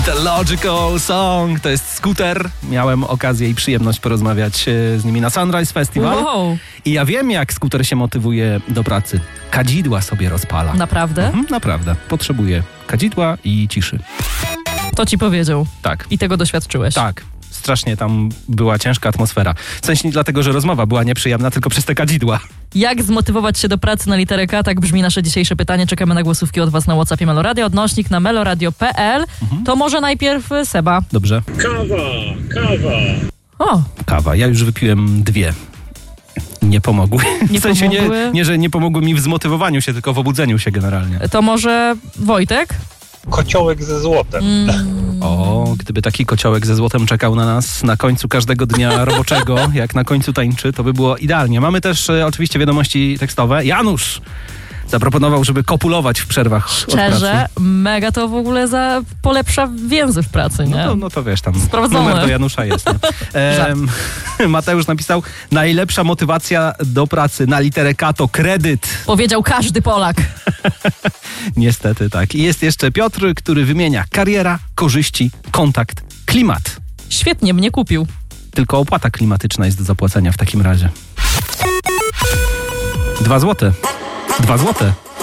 The Logical Song to jest Scooter. Miałem okazję i przyjemność porozmawiać z nimi na Sunrise Festival. Wow. I ja wiem, jak Scooter się motywuje do pracy. Kadzidła sobie rozpala. Naprawdę? Naprawdę. Potrzebuje kadzidła i ciszy. To ci powiedział. Tak. I tego doświadczyłeś. Tak. Strasznie tam była ciężka atmosfera. W sensie nie dlatego, że rozmowa była nieprzyjemna, tylko przez te kadzidła. Jak zmotywować się do pracy na literę K? Tak brzmi nasze dzisiejsze pytanie. Czekamy na głosówki od was na WhatsAppie Meloradio. Odnośnik na meloradio.pl. To może najpierw Seba. Dobrze. Kawa. O, Kawa. Ja już wypiłem 2. Nie pomogły. Nie W sensie pomogły? nie, że nie pomogły mi w zmotywowaniu się, tylko w obudzeniu się generalnie. to może Wojtek? Kociołek ze złotem. O, gdyby taki kociołek ze złotem czekał na nas na końcu każdego dnia roboczego, jak na końcu tańczy, to by było idealnie. Mamy też oczywiście wiadomości tekstowe. Janusz zaproponował, żeby kopulować w przerwach od pracy. Szczerze, mega to w ogóle polepsza więzy w pracy, nie? No to wiesz, tam Sprawdzone. numer do Janusza jest. Nie? Mateusz napisał, najlepsza motywacja do pracy na literę K to kredyt. Powiedział każdy Polak. Niestety tak. I jest jeszcze Piotr, który wymienia kariera, korzyści, kontakt, klimat. Świetnie, mnie kupił. Tylko opłata klimatyczna jest do zapłacenia w takim razie. 2 złote. 2 złote.